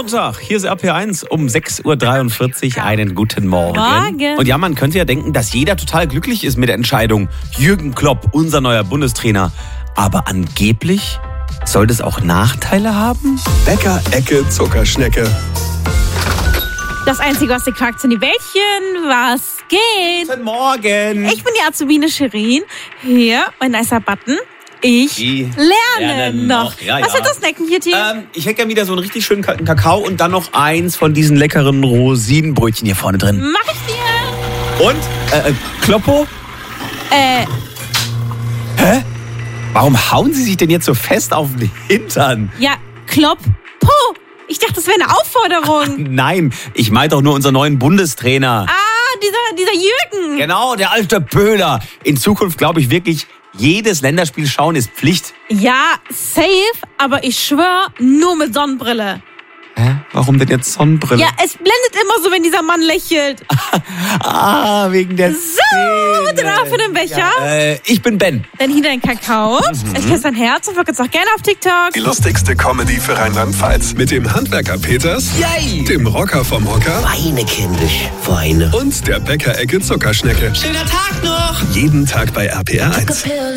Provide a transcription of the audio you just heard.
Sonntag, hier ist RP1 um 6.43 Uhr. Einen guten Morgen. Morgen. Und ja, man könnte ja denken, dass jeder total glücklich ist mit der Entscheidung. Jürgen Klopp, unser neuer Bundestrainer. Aber angeblich soll das auch Nachteile haben? Bäcker, Ecke, Zuckerschnecke. Das Einzige, was ihr fragt, sind die Bällchen. Was geht? Guten Morgen. Ich bin die Azubine Shirin. Hier, mein nicer Button. Ich Die lerne lernen noch. noch. Ja, Was ja. wird das Snacken hier, Team? Ich hätte gerne wieder so einen richtig schönen kalten Kakao und dann noch eins von diesen leckeren Rosinenbrötchen hier vorne drin. Mach ich dir. Und? Kloppo? Hä? Warum hauen Sie sich denn jetzt so fest auf den Hintern? Ja, Klopp. Po. Ich dachte, das wäre eine Aufforderung. Nein, ich meine doch nur unseren neuen Bundestrainer. Dieser Jürgen. Genau, der alte Pöhler. In Zukunft glaube ich wirklich, jedes Länderspiel schauen ist Pflicht. Ja, safe, aber ich schwör, nur mit Sonnenbrille. Hä? Warum denn jetzt Sonnenbrille? Ja, es blendet immer so, wenn dieser Mann lächelt. Wegen der So, drauf in den Becher. Ich bin Ben. Dann hier dein Kakao. Ich küsse dein Herz und folgt uns auch gerne auf TikTok. Die lustigste Comedy für Rheinland-Pfalz. Mit dem Handwerker Peters, Yay! dem Rocker vom Hocker Weine, kindisch, weine. und der Bäcker, Ecke, Zuckerschnecke. Schöner Tag noch. Jeden Tag bei RPR 1.